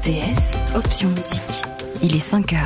RTS, option musique. Il est 5h.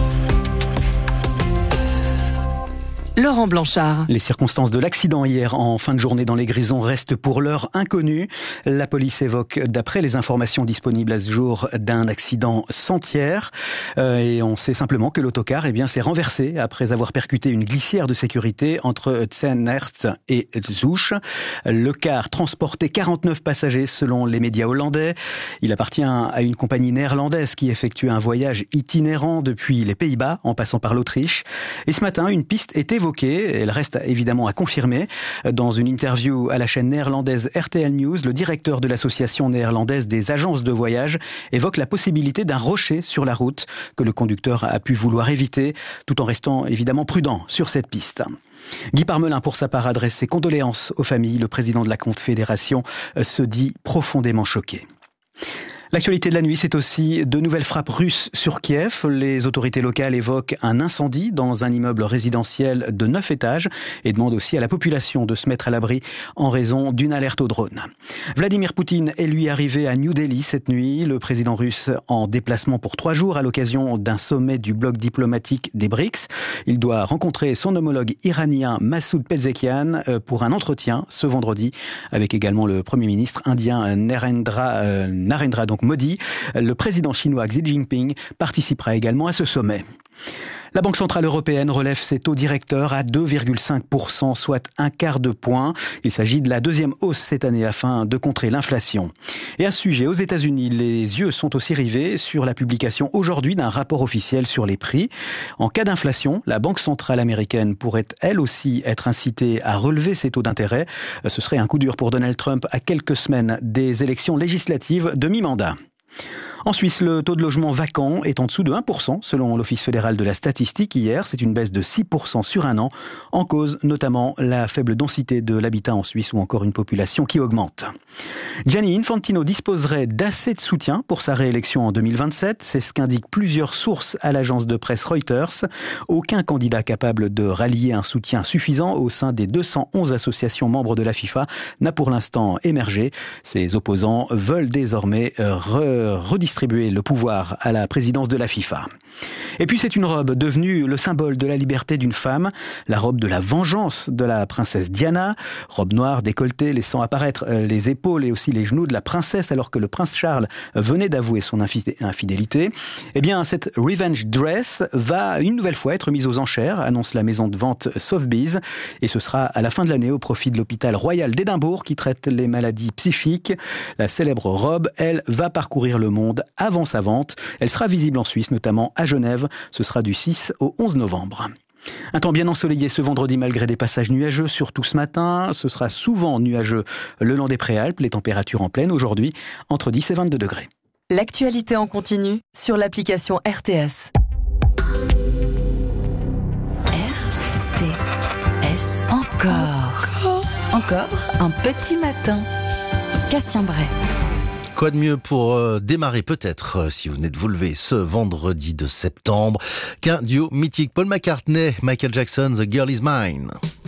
Laurent Blanchard. Les circonstances de l'accident hier en fin de journée dans les Grisons restent pour l'heure inconnues. La police évoque, d'après les informations disponibles à ce jour, d'un accident sentier. Et on sait simplement que l'autocar s'est renversé après avoir percuté une glissière de sécurité entre Tsenherz et Zouch. Le car transportait 49 passagers selon les médias hollandais. Il appartient à une compagnie néerlandaise qui effectue un voyage itinérant depuis les Pays-Bas en passant par l'Autriche. Et ce matin, une piste est évoquée. Elle reste évidemment à confirmer. Dans une interview à la chaîne néerlandaise RTL News, le directeur de l'association néerlandaise des agences de voyage évoque la possibilité d'un rocher sur la route que le conducteur a pu vouloir éviter, tout en restant évidemment prudent sur cette piste. Guy Parmelin, pour sa part, adresse ses condoléances aux familles. Le président de la Confédération se dit profondément choqué. L'actualité de la nuit, c'est aussi de nouvelles frappes russes sur Kiev. Les autorités locales évoquent un incendie dans un immeuble résidentiel de 9 étages et demandent aussi à la population de se mettre à l'abri en raison d'une alerte au drone. Vladimir Poutine est lui arrivé à New Delhi cette nuit. Le président russe en déplacement pour 3 jours à l'occasion d'un sommet du bloc diplomatique des BRICS. Il doit rencontrer son homologue iranien Massoud Pezeshkian pour un entretien ce vendredi avec également le Premier ministre indien Narendra Modi. Le président chinois Xi Jinping participera également à ce sommet. La Banque centrale européenne relève ses taux directeurs à 2,5%, soit un quart de point. Il s'agit de la deuxième hausse cette année afin de contrer l'inflation. Et à ce sujet, aux États-Unis, les yeux sont aussi rivés sur la publication aujourd'hui d'un rapport officiel sur les prix. En cas d'inflation, la Banque centrale américaine pourrait elle aussi être incitée à relever ses taux d'intérêt. Ce serait un coup dur pour Donald Trump à quelques semaines des élections législatives de mi-mandat. En Suisse, le taux de logement vacant est en dessous de 1% selon l'Office fédéral de la statistique hier. C'est une baisse de 6% sur un an. En cause, notamment, la faible densité de l'habitat en Suisse ou encore une population qui augmente. Gianni Infantino disposerait d'assez de soutien pour sa réélection en 2027. C'est ce qu'indiquent plusieurs sources à l'agence de presse Reuters. Aucun candidat capable de rallier un soutien suffisant au sein des 211 associations membres de la FIFA n'a pour l'instant émergé. Ses opposants veulent désormais redistribuer le pouvoir à la présidence de la FIFA. Et puis c'est une robe devenue le symbole de la liberté d'une femme, la robe de la vengeance de la princesse Diana, robe noire décolletée laissant apparaître les épaules et aussi les genoux de la princesse alors que le prince Charles venait d'avouer son infidélité. Eh bien cette Revenge Dress va une nouvelle fois être mise aux enchères, annonce la maison de vente Sotheby's, et ce sera à la fin de l'année au profit de l'hôpital royal d'Édimbourg qui traite les maladies psychiques. La célèbre robe, elle, va parcourir le monde avant sa vente. Elle sera visible en Suisse, notamment à Genève. Ce sera du 6 au 11 novembre. Un temps bien ensoleillé ce vendredi malgré des passages nuageux, surtout ce matin. Ce sera souvent nuageux le long des Préalpes. Les températures en pleine aujourd'hui, entre 10 et 22 degrés. L'actualité en continu sur l'application RTS. RTS. Encore un petit matin. Cassien Bray. Quoi de mieux pour démarrer peut-être, si vous venez de vous lever ce vendredi de septembre, qu'un duo mythique Paul McCartney, Michael Jackson, The Girl Is Mine.